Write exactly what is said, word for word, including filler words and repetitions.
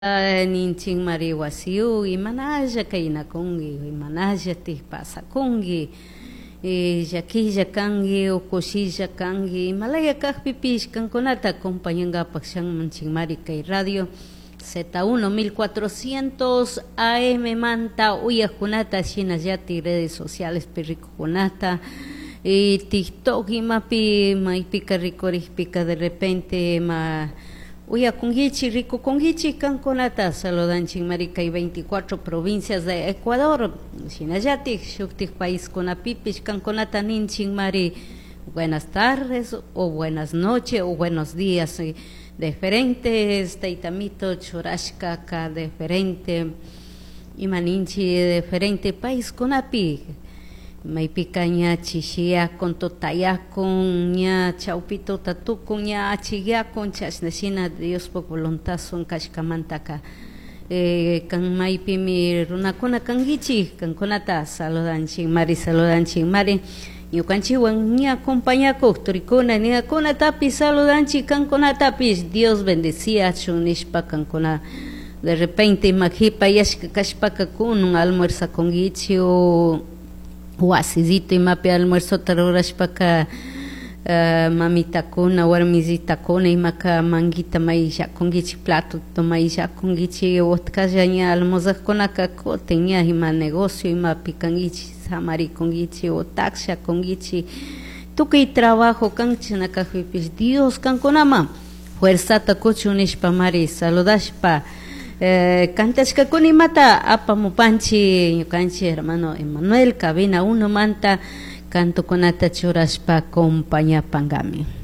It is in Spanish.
Ninching Mari wasiu imanaja kainakungi imanaja tih pasakungi yakilla kangi ukushilla kangi malaya kajpi pishkankunata acompañangapak shanmanchin Mari kay radio Z uno mil cuatrocientos A M manta uyakunata shinallati redes sociales perricokunata y TikTok imapi maipika ricorihpika de repente ma Uya kungichi rico kungichi kankonata saludanchin Maricay veinticuatro provincias de Ecuador shinallati shuktik país kunapipish kankonata ninchin Mari buenas tardes o buenas noches o buenos días diferentes taitamito churashkaka diferente imaninchi diferente país kunapi Maipika ña chishiyakun tutayakun ña chaupito tatukun ña achiyakun chashnashina Dios por voluntad son kashkamantaka eh, kan maipimi runakuna kangichi kankunata saludanchin Mari saludanchin Mari ñukanchiwan ña acompañakuk turikuna ñakunatapi saludanchin kankunatapis Dios bendecía shunishpa kankuna de repente majipa yashka kashpaka kunun almuerza kongichi o Wasizito imapi almuerzo tarurashpaka uh, mamitakuna warmizitakuna imaka manguita maisha kongichi plato maisha kongichi otkaya ña almozajkunaka kote ña ima negocio imapi kangichi samari kongichi o taksha kongichi tukuy trabajo kanchinakajpipish Dios kankunama fuerzata kuchunishpa Mari saludashpa Eh, cantashka kunimata apamupanchi ñukanchi hermano Emanuel cabina uno manta canto kunata churashpa compañía pangami.